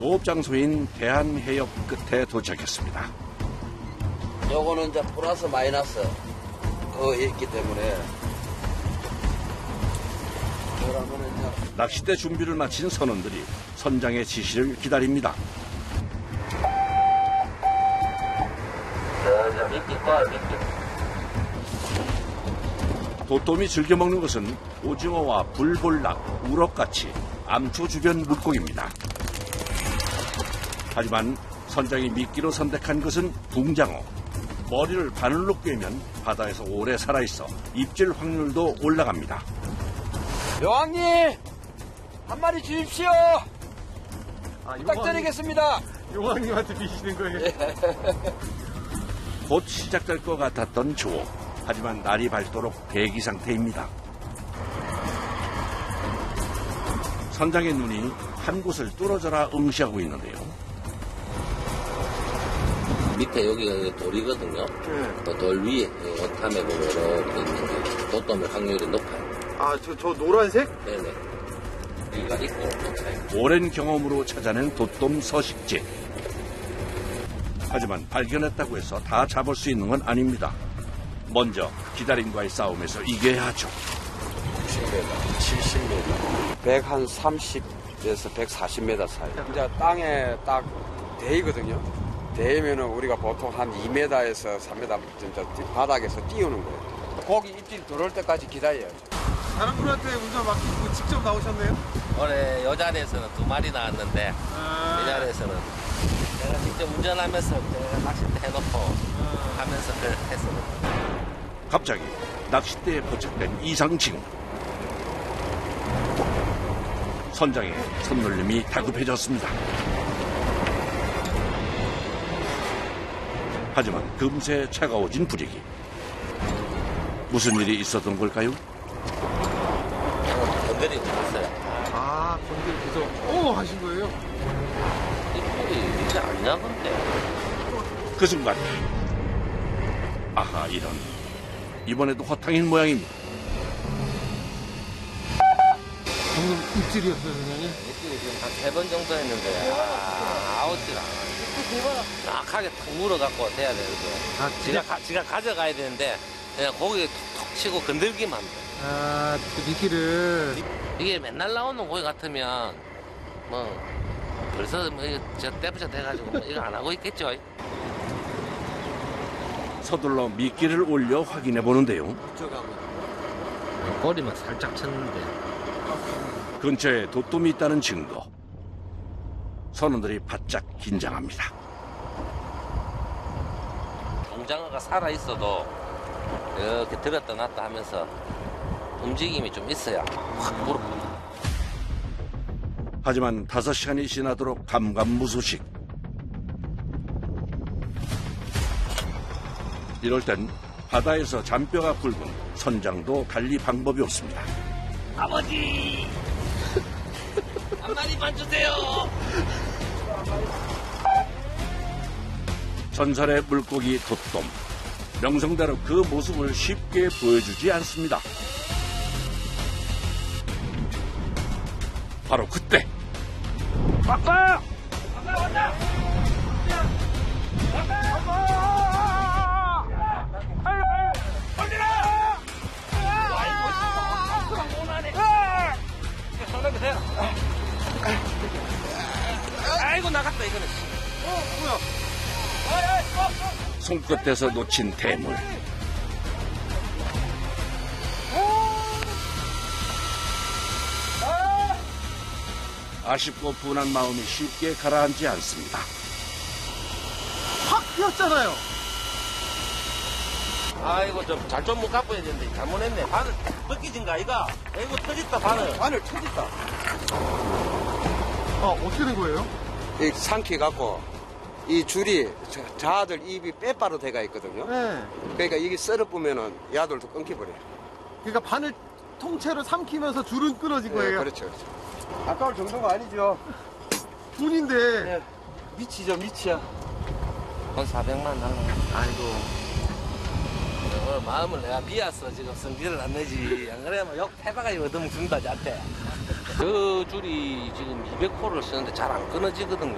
조업 장소인 대한해협 끝에 도착했습니다. 요거는 이제 플러스 마이너스 그거 있기 때문에 그러면 이제 낚싯대 준비를 마친 선원들이 선장의 지시를 기다립니다. 자, 미끼 꺼, 미끼. 도톰이 즐겨 먹는 것은 오징어와 불볼락, 우럭같이 암초 주변 물고기입니다. 하지만 선장이 미끼로 선택한 것은 붕장어. 머리를 바늘로 꿰면 바다에서 오래 살아있어 입질 확률도 올라갑니다. 여왕님, 한 마리 주십시오. 부탁드리겠습니다. 용왕님한테 비시는 거예요? 곧 시작될 것 같았던 조업. 하지만 날이 밝도록 대기 상태입니다. 선장의 눈이 한 곳을 뚫어져라 응시하고 있는데요. 밑에 여기가 돌이거든요. 그 돌 위에 오탐에 보면 이렇게 있는 게 도톰의 확률이 높아요. 아, 저 노란색? 네네. 여기가 있고. 오랜 경험으로 찾아낸 도톰 서식지. 하지만 발견했다고 해서 다 잡을 수 있는 건 아닙니다. 먼저 기다림과의 싸움에서 이겨야 하죠. 60m, 70m. 130에서 140m 사이. 이제 땅에 딱 대이거든요. 대이면은 우리가 보통 한 2m에서 3m 진짜 바닥에서 띄우는 거예요. 고기 입질 들어올 때까지 기다려야죠. 다른 분한테 운전 맡기고 직접 나오셨네요? 올해 요 자리에서는 2마리 나왔는데 이 자리에서는 내가 직접 운전하면서 내가 낚싯대 해놓고 하면서 했습니다. 갑자기 낚싯대에 포착된 이상 징후. 선장의 손놀림이 다급해졌습니다. 하지만 금세 차가워진 분위기. 무슨 일이 있었던 걸까요? 건드리고 있어요. 아, 건들 계속 하신 거예요? 이 뿔이 이제 안 나건데. 그 순간 아하, 이런. 이번에도 허탕인 모양입니다. 방금 입질이었어요, 선생님? 입질이 지금 한 3번 정도 했는데 아웃질 안 하네. 정확하게 툭 물어갖고 돼야 되는데 지가 가져가야 되는데 그냥 고기 툭툭 치고 건들기만 하면 돼. 아, 그 미끼를. 이게 맨날 나오는 고기 같으면 뭐 벌써 뭐 저 떼부자 돼가지고 뭐 이거 안 하고 있겠죠. 서둘러 미끼를 올려 확인해 보는데요. 꼬리만 살짝 쳤는데 근처에 도톰이 있다는 증거. 선원들이 바짝 긴장합니다. 붕장어가 살아있어도 이렇게 들었다 놨다 하면서 움직임이 좀 있어야 확 물어봅니다. 하지만 5시간이 지나도록 감감무소식. 이럴 땐 바다에서 잔뼈가 굵은 선장도 달리 방법이 없습니다. 아버지! 한 마리만 주세요! 전설의 물고기 도톰. 명성대로 그 모습을 쉽게 보여주지 않습니다. 바로 그때. 왔다! 아이고 나갔다 이거는. 손끝에서 놓친 대물. 아쉽고 분한 마음이 쉽게 가라앉지 않습니다. 확 휘었잖아요. 아이고 좀 잘 좀 못 갖고 해야 되는데 잘못했네. 바늘 벗기진가 이가. 아이고 터졌다 바늘. 바늘 터졌다. 아, 어떻게 된 거예요? 이 상키 갖고 이 줄이 자아들 입이 빼빠로 돼가 있거든요. 네. 그러니까 이게 썰어보면은 야들도 끊겨버려요. 그러니까 바늘 통째로 삼키면서 줄은 끊어진 네, 거예요? 그렇죠. 아까울 정도가 아니죠. 돈인데. 네. 미치죠, 미치야. 한 400만 나가. 아이고. 오늘 마음을 내가 비었어. 지금 성질을 안 내지. 안 그러면 욕 패다가 얻으면 준다, 저한테. 그 줄이 지금 200호를 쓰는데 잘 안 끊어지거든요.